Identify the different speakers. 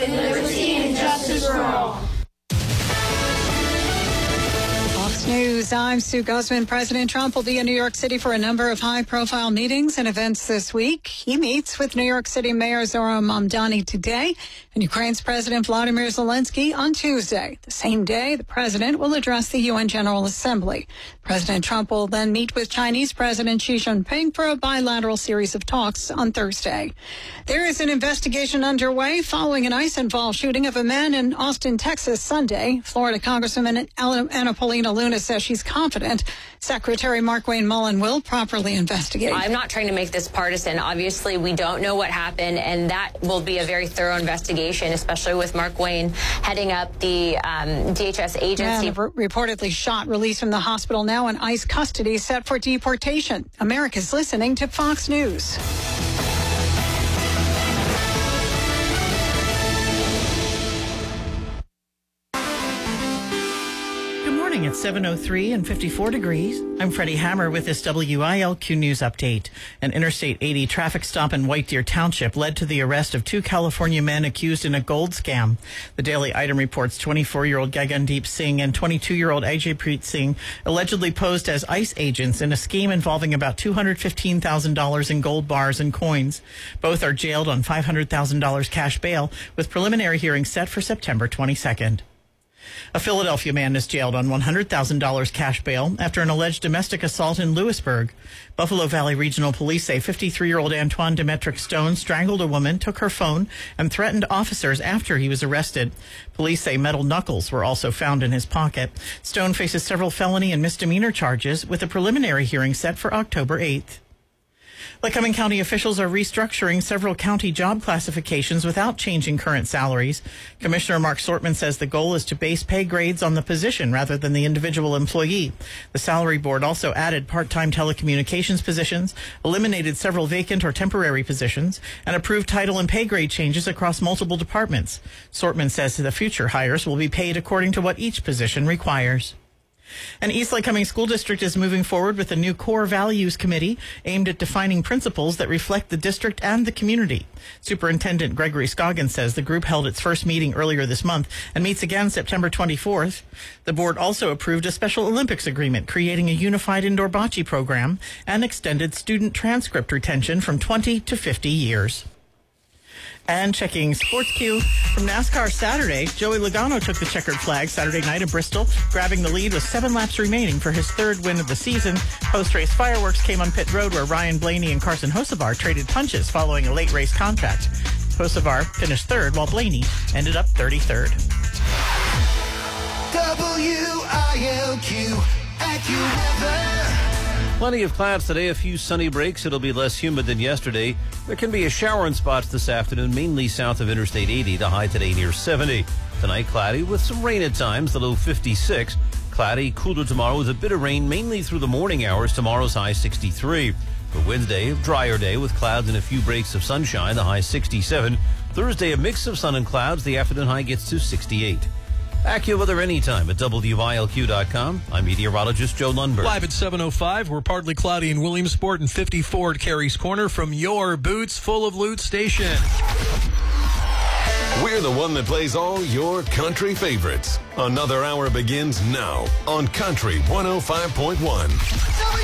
Speaker 1: Liberty and justice for all.
Speaker 2: Fox News, I'm Sue Guzman. President Trump will be in New York City for a number of high-profile meetings and events this week. He meets with New York City Mayor Zohran Mamdani today and Ukraine's President Vladimir Zelensky on Tuesday. The same day, the president will address the UN General Assembly. President Trump will then meet with Chinese President Xi Jinping for a bilateral series of talks on Thursday. There is an investigation underway following an ICE-involved shooting of a man in Austin, Texas, Sunday. Florida Congresswoman Anna Paulina Luna says she's confident Secretary Markwayne Mullin will properly investigate.
Speaker 3: I'm not trying to make this partisan. Obviously, we don't know what happened, and that will be a very thorough investigation, especially with Markwayne heading up the DHS agency.
Speaker 2: Man reportedly shot, released from the hospital, now in ICE custody, set for deportation. America's listening to Fox News.
Speaker 4: It's 7:03 and 54 degrees. I'm Freddie Hammer with this WILQ News update. An Interstate 80 traffic stop in White Deer Township led to the arrest of two California men accused in a gold scam. The Daily Item reports 24-year-old Gagandeep Singh and 22-year-old Ajaypreet Singh allegedly posed as ICE agents in a scheme involving about $215,000 in gold bars and coins. Both are jailed on $500,000 cash bail, with preliminary hearings set for September 22nd. A Philadelphia man is jailed on $100,000 cash bail after an alleged domestic assault in Lewisburg. Buffalo Valley Regional Police say 53-year-old Antoine Demetric Stone strangled a woman, took her phone, and threatened officers after he was arrested. Police say metal knuckles were also found in his pocket. Stone faces several felony and misdemeanor charges, with a preliminary hearing set for October 8th. Lycoming County officials are restructuring several county job classifications without changing current salaries. Commissioner Mark Sortman says the goal is to base pay grades on the position rather than the individual employee. The salary board also added part-time telecommunications positions, eliminated several vacant or temporary positions, and approved title and pay grade changes across multiple departments. Sortman says the future hires will be paid according to what each position requires. An East Lycoming School District is moving forward with a new core values committee aimed at defining principles that reflect the district and the community. Superintendent Gregory Scoggins says the group held its first meeting earlier this month and meets again September 24th. The board also approved a Special Olympics agreement creating a unified indoor bocce program and extended student transcript retention from 20 to 50 years. And checking Sports Q from NASCAR Saturday, Joey Logano took the checkered flag Saturday night at Bristol, grabbing the lead with 7 laps remaining for his third win of the season. Post-race fireworks came on pit road where Ryan Blaney and Carson Hocevar traded punches following a late race contract. Hocevar finished third while Blaney ended up 33rd.
Speaker 5: WILQ AccuWeather.
Speaker 6: Plenty of clouds today, a few sunny breaks. It'll be less humid than yesterday. There can be a shower in spots this afternoon, mainly south of Interstate 80. The high today near 70. Tonight, cloudy with some rain at times, the low 56. Cloudy, cooler tomorrow with a bit of rain, mainly through the morning hours. Tomorrow's high 63. For Wednesday, a drier day with clouds and a few breaks of sunshine, the high 67. Thursday, a mix of sun and clouds. The afternoon high gets to 68. AccuWeather anytime at WILQ.com. I'm meteorologist Joe Lundberg.
Speaker 7: Live at 7:05, we're partly cloudy in Williamsport and 54 at Carey's Corner from your Boots Full of Loot station.
Speaker 5: We're the one that plays all your country favorites. Another hour begins now on Country 105.1.